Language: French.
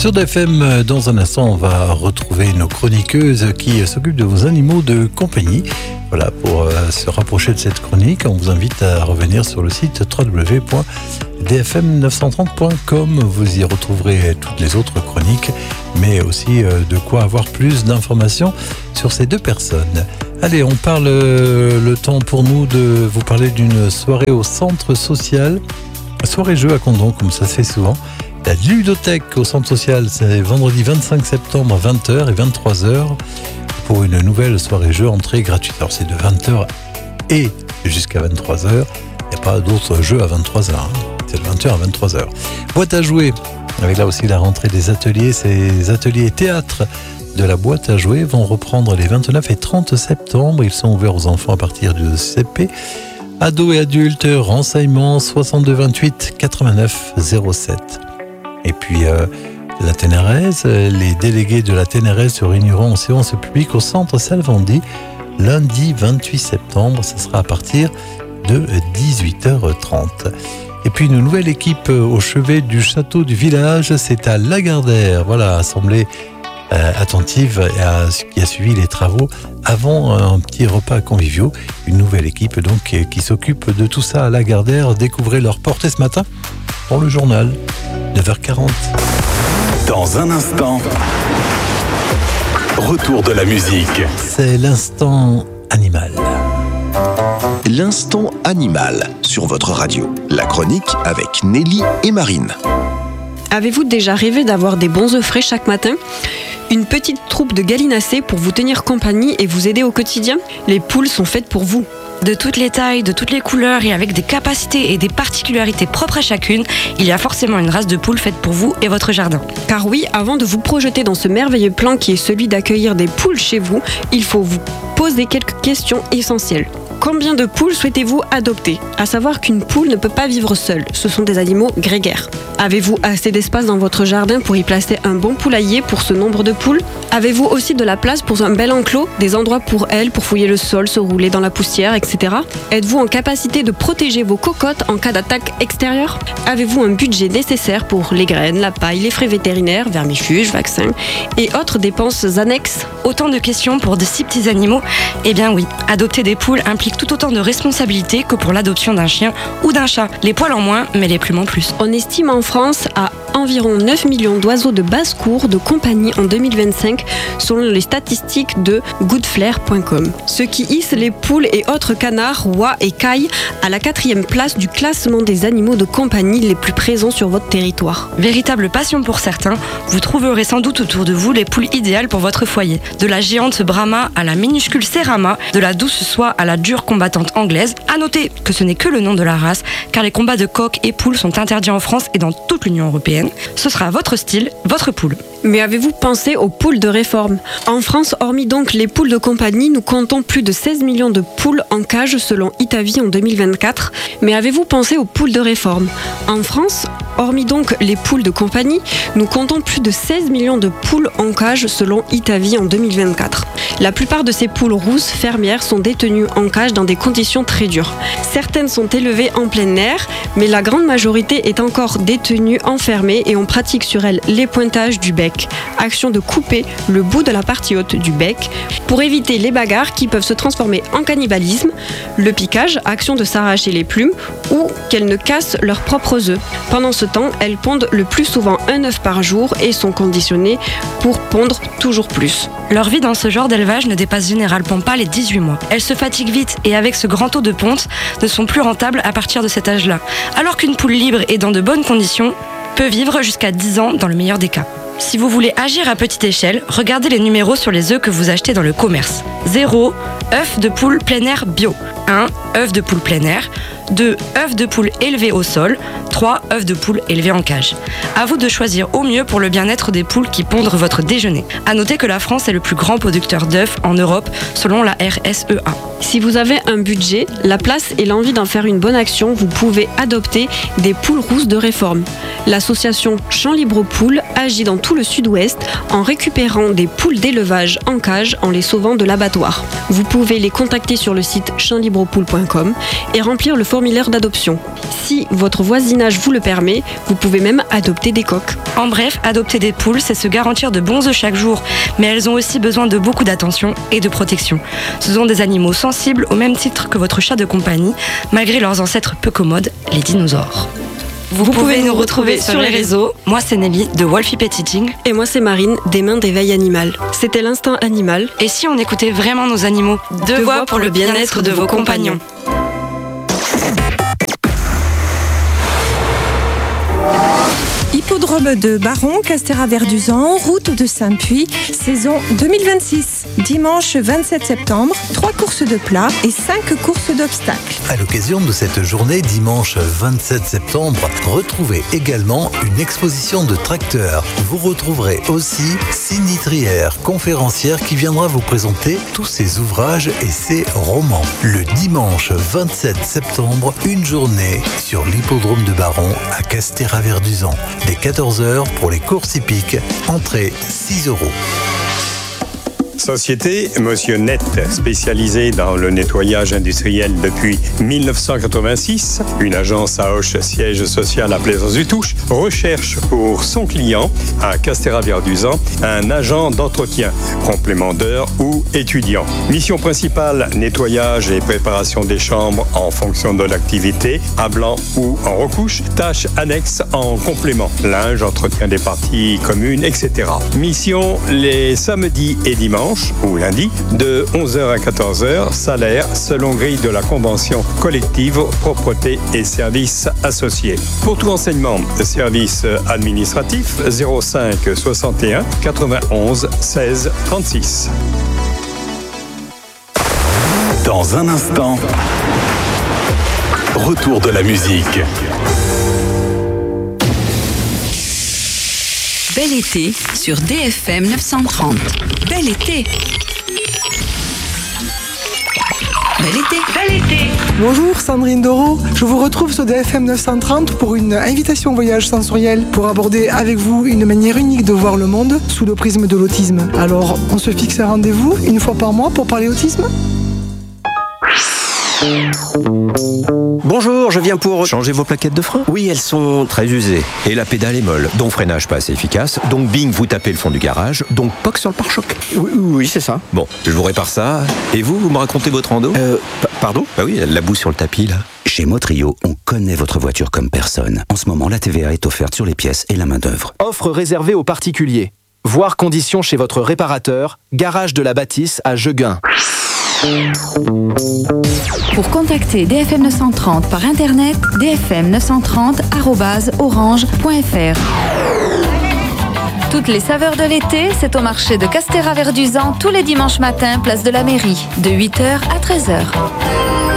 Sur DFM, dans un instant, on va retrouver nos chroniqueuses qui s'occupent de vos animaux de compagnie. Voilà, pour se rapprocher de cette chronique, on vous invite à revenir sur le site www.dfm930.com. Vous y retrouverez toutes les autres chroniques, mais aussi de quoi avoir plus d'informations sur ces deux personnes. Allez, on parle le temps pour nous de vous parler d'une soirée au centre social. Soirée-jeu à Condon, comme ça se fait souvent. La ludothèque au centre social, c'est vendredi 25 septembre à 20h et 23h pour une nouvelle soirée-jeu, entrée gratuite. Alors c'est de 20h et jusqu'à 23h. Il n'y a pas d'autres jeux à 23h. C'est de 20h à 23h. Boîte à jouer, avec là aussi la rentrée des ateliers. Ces ateliers théâtre de la boîte à jouer vont reprendre les 29 et 30 septembre. Ils sont ouverts aux enfants à partir du CP. Ados et adultes, renseignements 62 28 89 07. Et puis la Ténérèse, les délégués de la Ténérèse se réuniront en séance publique au centre Salvandi lundi 28 septembre. Ce sera à partir de 18h30. Et puis une nouvelle équipe au chevet du château du village, c'est à Lagardère. Voilà, assemblée attentive à ce qui a suivi les travaux avant un petit repas conviviaux. Une nouvelle équipe donc qui s'occupe de tout ça à Lagardère. Découvrez leur portée ce matin dans le journal, 9h40. Dans un instant, retour de la musique. C'est l'instant animal. L'instant animal sur votre radio. La chronique avec Nelly et Marine. Avez-vous déjà rêvé d'avoir des bons œufs frais chaque matin ? Une petite troupe de gallinacés pour vous tenir compagnie et vous aider au quotidien ? Les poules sont faites pour vous. De toutes les tailles, de toutes les couleurs et avec des capacités et des particularités propres à chacune, il y a forcément une race de poules faite pour vous et votre jardin. Car oui, avant de vous projeter dans ce merveilleux plan qui est celui d'accueillir des poules chez vous, il faut vous poser quelques questions essentielles. Combien de poules souhaitez-vous adopter ? À savoir qu'une poule ne peut pas vivre seule, ce sont des animaux grégaires. Avez-vous assez d'espace dans votre jardin pour y placer un bon poulailler pour ce nombre de poules ? Avez-vous aussi de la place pour un bel enclos, des endroits pour elles pour fouiller le sol, se rouler dans la poussière, etc. Êtes-vous en capacité de protéger vos cocottes en cas d'attaque extérieure ? Avez-vous un budget nécessaire pour les graines, la paille, les frais vétérinaires, vermifuges, vaccins et autres dépenses annexes ? Autant de questions pour de si petits animaux ? Eh bien oui, adopter des poules implique tout autant de responsabilités que pour l'adoption d'un chien ou d'un chat. Les poils en moins, mais les plumes en plus. On estime en France à environ 9 millions d'oiseaux de basse-cour de compagnie en 2025 selon les statistiques de goodflair.com. Ce qui hisse les poules et autres canards, oies et cailles à la 4e place du classement des animaux de compagnie les plus présents sur votre territoire. Véritable passion pour certains, vous trouverez sans doute autour de vous les poules idéales pour votre foyer. De la géante Brahma à la minuscule Serama, de la douce soie à la dure combattante anglaise. À noter que ce n'est que le nom de la race, car les combats de coqs et poules sont interdits en France et dans toute l'Union européenne. Ce sera votre style, votre poule. Mais avez-vous pensé aux poules de réforme ? En France, hormis donc les poules de compagnie, nous comptons plus de 16 millions de poules en cage selon Itavi en 2024. Mais avez-vous pensé aux poules de réforme ? En France, hormis donc les poules de compagnie, nous comptons plus de 16 millions de poules en cage selon Itavi en 2024. La plupart de ces poules rousses fermières sont détenues en cage dans des conditions très dures. Certaines sont élevées en plein air, mais la grande majorité est encore détenue enfermée et on pratique sur elles les pointages du bec. Action de couper le bout de la partie haute du bec pour éviter les bagarres qui peuvent se transformer en cannibalisme, le piquage, action de s'arracher les plumes ou qu'elles ne cassent leurs propres œufs. Pendant ce temps, elles pondent le plus souvent un œuf par jour et sont conditionnées pour pondre toujours plus. Leur vie dans ce genre d'élevage ne dépasse généralement pas les 18 mois. Elles se fatiguent vite et avec ce grand taux de ponte ne sont plus rentables à partir de cet âge-là. Alors qu'une poule libre et dans de bonnes conditions peut vivre jusqu'à 10 ans dans le meilleur des cas. Si vous voulez agir à petite échelle, regardez les numéros sur les œufs que vous achetez dans le commerce. 0. œufs de poule plein air bio. 1. œufs de poule plein air. 2. œufs de poule élevés au sol. 3. œufs de poule élevés en cage. À vous de choisir au mieux pour le bien-être des poules qui pondent votre déjeuner. À noter que la France est le plus grand producteur d'œufs en Europe selon la RSEA. Si vous avez un budget, la place et l'envie d'en faire une bonne action, vous pouvez adopter des poules rousses de réforme. L'association Champs Libre Poules agit dans tout le sud-ouest en récupérant des poules d'élevage en cage en les sauvant de l'abattoir. Vous pouvez les contacter sur le site champslibrepoule.com et remplir le formulaire d'adoption. Si votre voisinage vous le permet, vous pouvez même adopter des coqs. En bref, adopter des poules, c'est se garantir de bons œufs chaque jour, mais elles ont aussi besoin de beaucoup d'attention et de protection. Ce sont des animaux sensibles au même titre que votre chat de compagnie, malgré leurs ancêtres peu commodes, les dinosaures. Vous pouvez nous retrouver sur les réseaux. Moi, c'est Nelly de Wolfie Pet Eating. Et moi, c'est Marine, des mains d'éveil animal. C'était l'instinct animal. Et si on écoutait vraiment nos animaux ? Deux voix pour le bien-être de vos compagnons. Hippodrome de Baron, Castéra-Verduzan, route de Saint-Puy, saison 2026. Dimanche 27 septembre, 3 courses de plat et 5 courses d'obstacles. À l'occasion de cette journée, dimanche 27 septembre, retrouvez également une exposition de tracteurs. Vous retrouverez aussi Cindy Trière, conférencière qui viendra vous présenter tous ses ouvrages et ses romans. Le dimanche 27 septembre, une journée sur l'hippodrome de Baron à Castéra-Verduzan. Dès 14h pour les courses hippiques, entrée 6 €. Société Monsieur Net, spécialisée dans le nettoyage industriel depuis 1986. Une agence à Auch, siège social à Plaisance-du-Touche, recherche pour son client à Castéra-Verduzan un agent d'entretien, complément d'heures ou étudiant. Mission principale, nettoyage et préparation des chambres en fonction de l'activité, à blanc ou en recouche. Tâches annexes en complément, linge, entretien des parties communes, etc. Mission les samedis et dimanches ou lundi, de 11h à 14h, salaire selon grille de la convention collective, propreté et services associés. Pour tout renseignement, service administratif 05 61 91 16 36. Dans un instant, retour de la musique. Bel été sur DFM 930. Bel été. Bel été. Bel été. Bonjour Sandrine Doro, je vous retrouve sur DFM 930 pour une invitation au voyage sensoriel pour aborder avec vous une manière unique de voir le monde sous le prisme de l'autisme. Alors, on se fixe un rendez-vous une fois par mois pour parler autisme ? Bonjour, je viens pour changer vos plaquettes de frein. Oui, elles sont très usées. Et la pédale est molle, donc freinage pas assez efficace. Donc bing, vous tapez le fond du garage. Donc POC sur le pare-choc. Oui, c'est ça. Bon, je vous répare ça. Et vous me racontez votre rando ? Pardon ? Bah oui, la boue sur le tapis, là. Chez Motrio, on connaît votre voiture comme personne. En ce moment, la TVA est offerte sur les pièces et la main-d'œuvre. Offre réservée aux particuliers. Voir conditions chez votre réparateur. Garage de la Bâtisse à Jegun. Pour contacter DFM 930 par internet, dfm930@orange.fr. Toutes les saveurs de l'été, c'est au marché de Castéra-Verduzan tous les dimanches matins, place de la Mairie, de 8h à 13h.